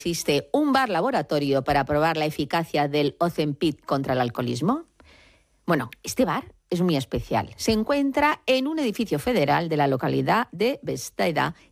¿Existe un bar laboratorio para probar la eficacia del Ozempic contra el alcoholismo? Bueno, este bar es muy especial. Se encuentra en un edificio federal de la localidad de Bethesda,